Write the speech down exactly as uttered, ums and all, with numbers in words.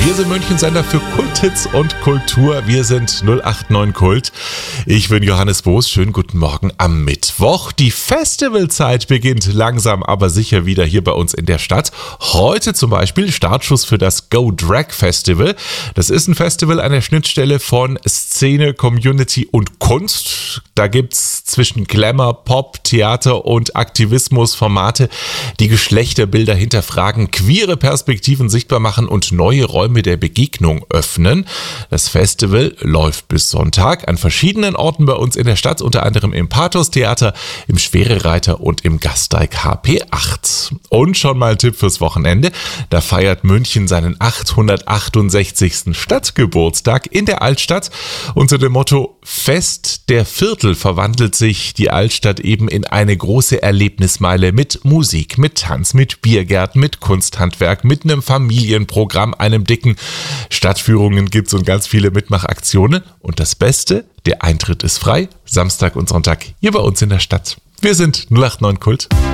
Wir sind München Sender für Kulthits und Kultur. Wir sind null acht neun Kult. Ich bin Johannes Boos. Schönen guten Morgen am Mittwoch. Die Festivalzeit beginnt langsam, aber sicher wieder hier bei uns in der Stadt. Heute zum Beispiel Startschuss für das Go Drag Festival. Das ist ein Festival an der Schnittstelle von Szene, Community und Kunst. Da gibt's zwischen Glamour, Pop, Theater und Aktivismus Formate, die Geschlechterbilder hinterfragen, queere Perspektiven sichtbar machen und neue Räume der Begegnung öffnen. Das Festival läuft bis Sonntag an verschiedenen Orten bei uns in der Stadt, unter anderem im Pathos Theater, im Schwerereiter und im Gasteig H P acht. Und schon mal Tipp fürs Wochenende, da feiert München seinen achthundertachtundsechzigsten Stadtgeburtstag in der Altstadt. Unter dem Motto Fest der Viertel verwandelt sich die Altstadt eben in eine große Erlebnismeile mit Musik, mit Tanz, mit Biergärten, mit Kunsthandwerk, mit einem Familienprogramm, einem dicken Stadtführungen gibt's und ganz viele Mitmachaktionen. Und das Beste, der Eintritt ist frei, Samstag und Sonntag hier bei uns in der Stadt. Wir sind null acht neun Kult.